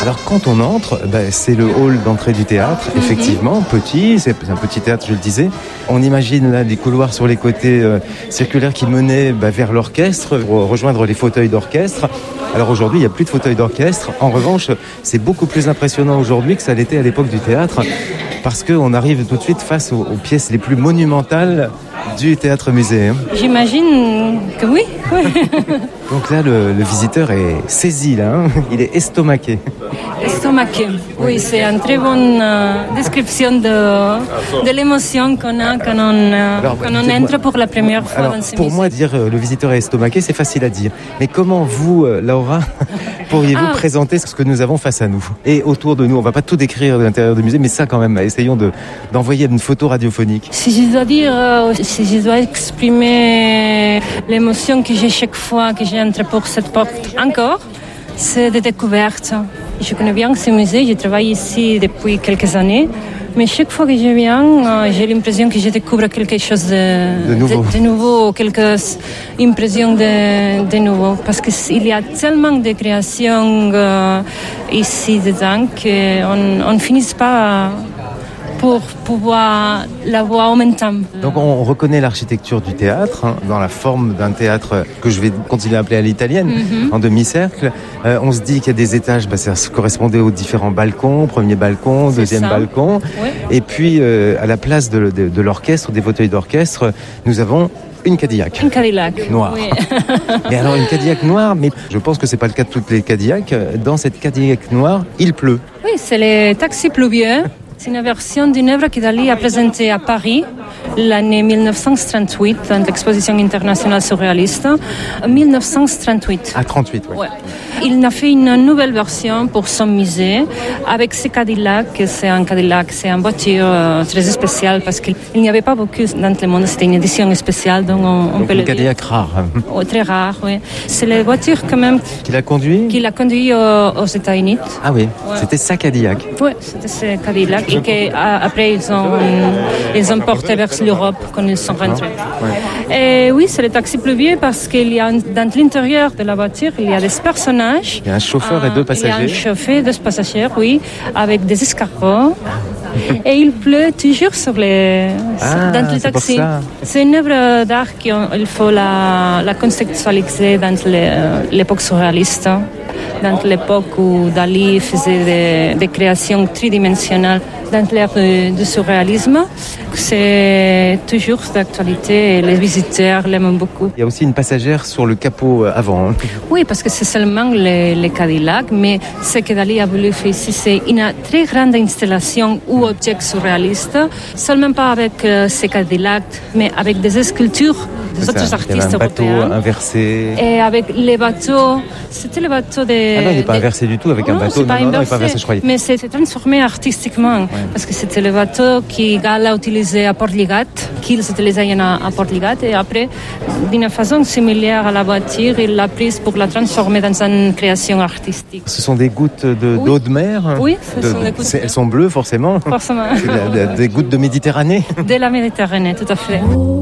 Alors quand on entre, c'est le hall d'entrée du théâtre, effectivement, petit, c'est un petit théâtre, je le disais. On imagine là des couloirs sur les côtés circulaires qui menaient vers l'orchestre, pour rejoindre les fauteuils d'orchestre. Alors aujourd'hui, il n'y a plus de fauteuils d'orchestre. En revanche, c'est beaucoup plus impressionnant aujourd'hui que ça l'était à l'époque du théâtre, parce qu'on arrive tout de suite face aux pièces les plus monumentales du théâtre-musée. J'imagine que oui. Donc là, le visiteur est saisi, là, il est estomaqué. Estomaqué, oui, c'est une très bonne description de l'émotion qu'on a quand on entre pour la première fois dans ce pour musée. moi, dire le visiteur est estomaqué, c'est facile à dire. Mais comment vous, Laura, pourriez-vous présenter ce que nous avons face à nous et autour de nous? On ne va pas tout décrire de l'intérieur du musée, mais ça quand même, essayons d'envoyer une photo radiophonique. Si je dois exprimer l'émotion que j'ai chaque fois que j'entre pour cette porte encore, c'est des découvertes. Je connais bien ce musée, je travaille ici depuis quelques années, mais chaque fois que je viens, j'ai l'impression que je découvre quelque chose de nouveau, quelques impressions de nouveau, parce qu'il y a tellement de créations ici dedans qu'on ne finit pas pour pouvoir la voir en même temps. Donc on reconnaît l'architecture du théâtre, dans la forme d'un théâtre que je vais continuer à appeler à l'italienne, en demi-cercle. On se dit qu'il y a des étages, ça correspondait aux différents balcons, premier balcon, deuxième balcon. Oui. Et puis à la place de l'orchestre, des fauteuils d'orchestre, nous avons une Cadillac. Une Cadillac. Noire. Oui. Et alors une Cadillac noire, mais je pense que c'est pas le cas de toutes les Cadillacs. Dans cette Cadillac noire, il pleut. Oui, c'est les taxis pluvieux. C'est une version d'une œuvre que Dali a présentée à Paris l'année 1938 dans l'exposition internationale surréaliste. 1938. Ah, 38, oui. Ouais. Il a fait une nouvelle version pour son musée avec ce Cadillac. C'est une voiture très spéciale parce qu'il n'y avait pas beaucoup dans le monde. C'était une édition spéciale, donc on peut le dire. Cadillac rare. Oh, très rare, oui. C'est la voiture quand même qu'il a conduit aux États-Unis. Ah oui, ouais. C'était sa Cadillac. Oui, c'était ce Cadillac. Et qu'après, ils ont porté vers l'Europe quand ils sont rentrés. Ouais. Et oui, c'est le taxi pluvieux parce qu'il y a dans l'intérieur de la voiture, il y a des personnages. Il y a un chauffeur et deux passagers. Il y a un chauffeur et deux passagers, oui, avec des escargots. Et il pleut toujours dans le taxi. C'est une œuvre d'art qu'il faut la contextualiser dans l'époque surréaliste, dans l'époque où Dali faisait des créations tridimensionnelles dans l'ère du surréalisme. C'est toujours d'actualité et les visiteurs l'aiment beaucoup. Il y a aussi une passagère sur le capot avant. Oui, parce que c'est seulement les Cadillacs, mais ce que Dali a voulu faire ici, c'est une très grande installation ou objet surréaliste, seulement pas avec ces Cadillacs, mais avec des sculptures des autres artistes européens. Un bateau inversé. Et avec les bateaux, c'était le bateau des... Ah non, il n'est pas inversé du tout avec un bateau. Non, il n'est pas inversé, je croyais. Mais c'est transformé artistiquement, parce que c'était le bateau qui Gall a utilisé à Portligat, qu'il utilisait à Portligat, et après, d'une façon similaire à la voiture, il l'a prise pour la transformer dans une création artistique. Ce sont des gouttes d'eau de mer? Oui, ce sont des gouttes. Elles sont bleues, forcément. Forcément. Des gouttes de Méditerranée? De la Méditerranée, tout à fait.